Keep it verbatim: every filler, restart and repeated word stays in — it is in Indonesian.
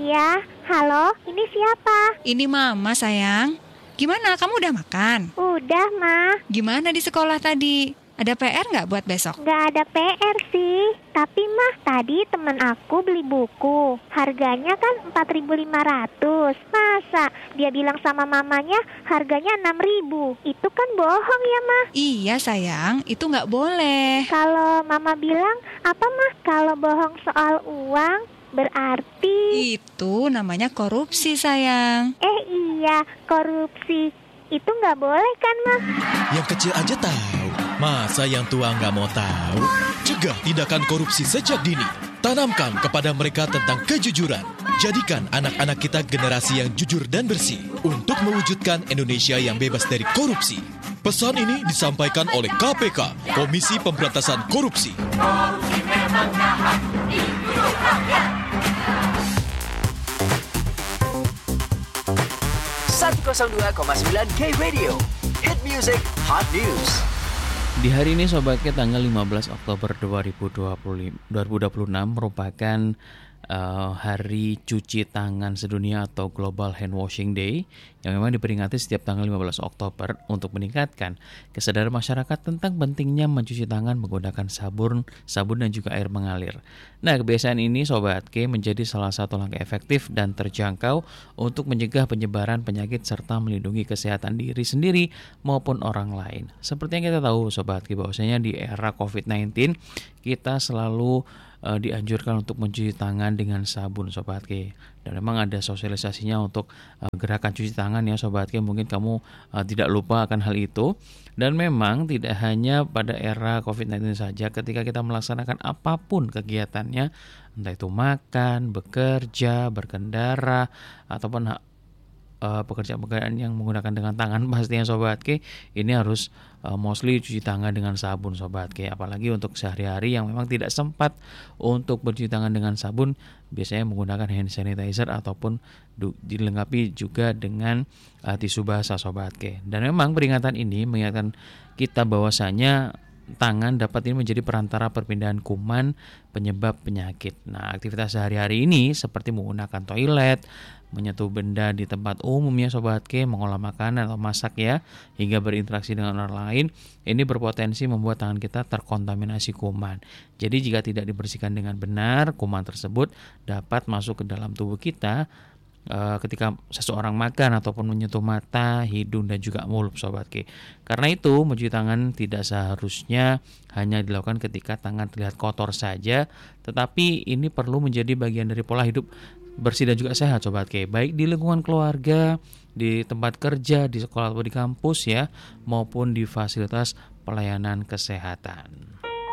Iya, halo, ini siapa? Ini Mama sayang. Gimana, kamu udah makan? Udah, Ma. Gimana di sekolah tadi? Ada P R nggak buat besok? Nggak ada P R sih. Tapi Mah, tadi temen aku beli buku. Harganya kan empat ribu lima ratus. Masa dia bilang sama mamanya harganya enam ribu? Itu kan bohong ya, Mah. Iya sayang, itu nggak boleh. Kalau Mama bilang apa, Mah? Kalau bohong soal uang berarti... Itu namanya korupsi sayang. Eh iya, korupsi. Itu nggak boleh kan, Mah? Yang kecil aja tahu. Masa yang tua nggak mau tahu? Cegah tindakan korupsi sejak dini. Tanamkan kepada mereka tentang kejujuran. Jadikan anak-anak kita generasi yang jujur dan bersih untuk mewujudkan Indonesia yang bebas dari korupsi. Pesan ini disampaikan oleh K P K, Komisi Pemberantasan Korupsi. Korupsi memang jahat, dituduh rakyat. seratus dua koma sembilan K Radio, Hit Music, Hot News. Di hari ini Sobatke tanggal lima belas Oktober dua ribu dua puluh enam merupakan uh, Hari Cuci Tangan Sedunia atau Global Hand Washing Day yang memang diperingati setiap tanggal lima belas Oktober untuk meningkatkan kesadaran masyarakat tentang pentingnya mencuci tangan menggunakan sabun, sabun dan juga air mengalir. Nah, kebiasaan ini Sobatke menjadi salah satu langkah efektif dan terjangkau untuk mencegah penyebaran penyakit serta melindungi kesehatan diri sendiri maupun orang lain. Seperti yang kita tahu Sobatke bahwasanya di era covid sembilan belas kita selalu uh, dianjurkan untuk mencuci tangan dengan sabun Sobatke. Dan memang ada sosialisasinya untuk uh, gerakan cuci tangan ya Sobatke. Mungkin kamu uh, tidak lupa akan hal itu. Dan memang tidak hanya pada era covid sembilan belas saja, ketika kita melaksanakan apapun kegiatannya, entah itu makan, bekerja, berkendara, ataupun uh, pekerjaan-pekerjaan yang menggunakan dengan tangan pastinya Sobatke, ini harus uh, mostly cuci tangan dengan sabun Sobatke. Apalagi untuk sehari-hari yang memang tidak sempat untuk bercuci tangan dengan sabun, biasanya menggunakan hand sanitizer ataupun du- dilengkapi juga dengan uh, tisu basah Sobatke. Dan memang peringatan ini mengingatkan kita bahwasanya tangan dapat ini menjadi perantara perpindahan kuman penyebab penyakit. Nah, aktivitas sehari-hari ini seperti menggunakan toilet, menyentuh benda di tempat umum ya Sobatke, mengolah makanan atau masak ya, hingga berinteraksi dengan orang lain, ini berpotensi membuat tangan kita terkontaminasi kuman. Jadi jika tidak dibersihkan dengan benar, kuman tersebut dapat masuk ke dalam tubuh kita Uh, ketika seseorang makan ataupun menyentuh mata, hidung dan juga mulut Sobatke. Karena itu mencuci tangan tidak seharusnya hanya dilakukan ketika tangan terlihat kotor saja, tetapi ini perlu menjadi bagian dari pola hidup bersih dan juga sehat Sobatke, baik di lingkungan keluarga, di tempat kerja, di sekolah atau di kampus ya, maupun di fasilitas pelayanan kesehatan.